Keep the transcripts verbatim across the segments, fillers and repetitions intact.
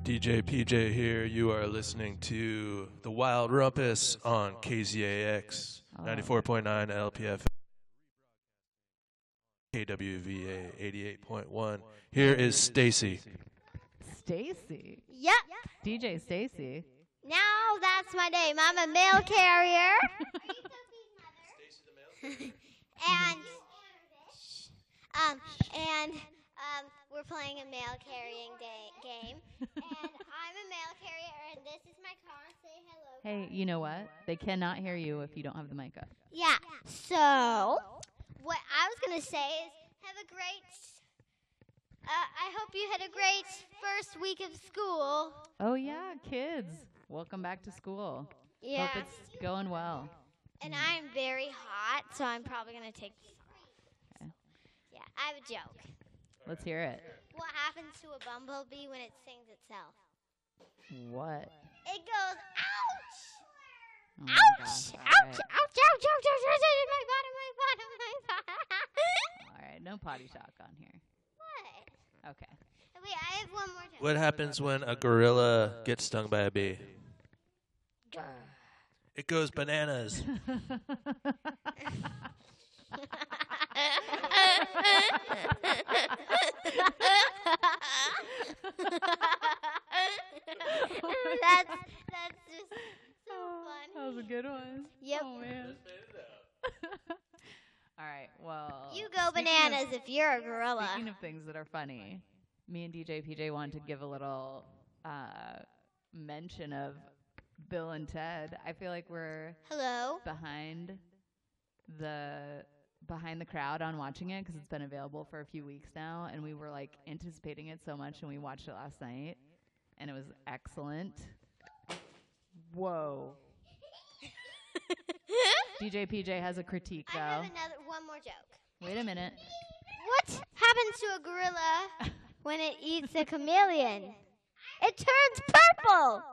D J P J here. You are listening to The Wild Rumpus on K Z A X ninety-four point nine L P F, K W V A eighty-eight point one. Here is Stacy. Stacy? Yep. D J Stacy. Now that's my name. I'm a mail carrier. and um and um we're playing a mail carrying day game. And I'm a mail carrier, and this is my car. Say hello. Hey, you know what? They cannot hear you if you don't have the mic up. Yeah. So what I was gonna say is have a great. Uh, I hope you had a great first week of school. Oh yeah, kids. Welcome back to school. Yeah. Hope it's going well. And I'm very hot, so I'm probably going to take this off. Okay. Yeah, I have a joke. Let's hear it. What happens to a bumblebee when it stings itself? What? It goes, ouch! Oh my ouch! gosh. Ouch! All Ouch! right. Ouch! Ouch! Ouch! Ouch! My bottom! My bottom! My bottom! All right, no potty talk on here. What? Okay. Wait, I have one more joke. What happens when a gorilla gets stung by a bee? It goes bananas. that's that's just so funny. That was a good one. Yep. Oh man. All right. Well. You go speaking bananas of- if you're a gorilla. Speaking of things that are funny, me and D J P J wanted to give a little uh, mention of Bill and Ted. I feel like we're Hello. behind the behind the crowd on watching it because it's been available for a few weeks now, and we were like anticipating it so much, and we watched it last night, and it was excellent. Whoa. D J P J has a critique I have though. another one more joke. Wait a minute. What happens to a gorilla when it eats a chameleon? It turns purple.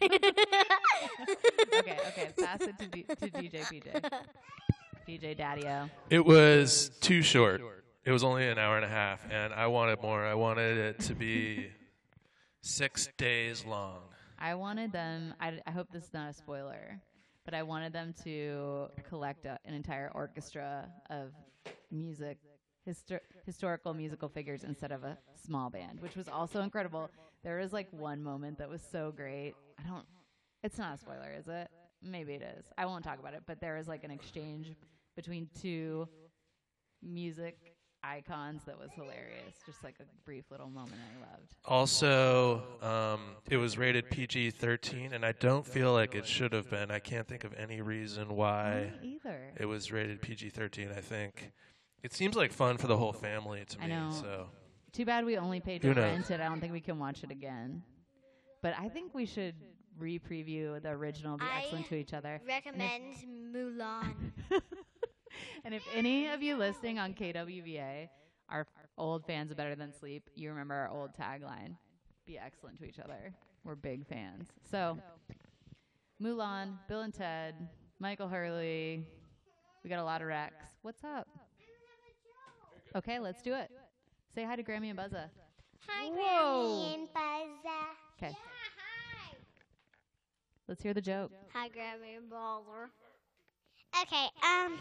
Okay, okay, pass it to, D- to D J P J. D J Daddy-O. It was too short. It was only an hour and a half, and I wanted more. I wanted it to be six days long. I wanted them, I, I hope this is not a spoiler, but I wanted them to collect a, an entire orchestra of music, histor- historical musical figures instead of a small band, which was also incredible. There was like one moment that was so great. I don't, it's not a spoiler, is it? Maybe it is. I won't talk about it, but there was like an exchange between two music icons that was hilarious. Just like a brief little moment I loved. Also, um, it was rated P G thirteen, and I don't feel like it should have been. I can't think of any reason why Me either. it was rated P G thirteen, I think. It seems like fun for the whole family to I me. know. So Too bad we only paid to Who knows? rent it. I don't think we can watch it again. But I think we should re-preview the original, Be I Excellent to Each Other. Recommend Mulan. And if any of you listening on K W V A are old fans of Better Than Sleep, you remember our old tagline, Be Excellent to Each Other. We're big fans. So, Mulan, Bill and Ted, Michael Hurley. We got a lot of Rex. What's up? Okay, let's do it. Say hi to Grammy and Buzza. Hi, Whoa. Grammy and Buzza. Okay, Yeah, hi. let's hear the joke. Hi, Grammy and Buzza. Okay, um,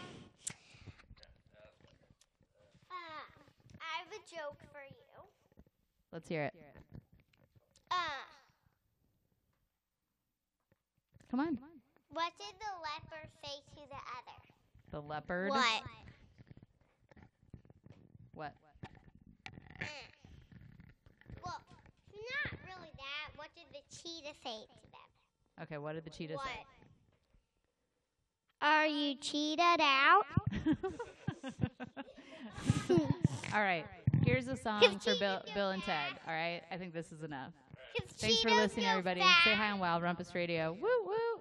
uh, I have a joke for you. Let's hear it. Uh, Come on. what did the leopard say to the other? The leopard. What? What? Mm. Well, not really that. What did the cheetah say to them? Okay, what did the cheetah What? say? Are you cheated out? All right. Here's a song His for cheetah Bill, feels Bill and bad. Ted. All right. I think this is enough. 'Cause Thanks for cheetahs listening, feel everybody. bad. Say hi on Wild Rumpus Radio. Woo woo.